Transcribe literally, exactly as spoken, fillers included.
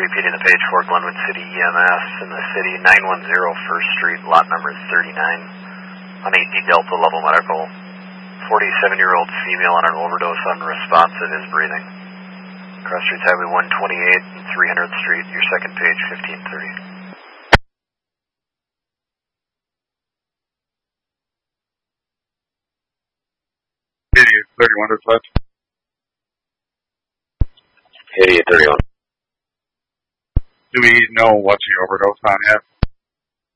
repeating the page for Glenwood City E M S in the city, nine one zero First Street, lot number is thirty-nine, on eight D Delta Level Medical. forty-seven-year-old female on an overdose, unresponsive, is breathing. Cross Streets Highway one twenty-eight and three hundredth Street, your second page, fifteen thirty. eighty-eight thirty-one dispatch. eighty-eight thirty-one. Do we know what she overdosed on yet?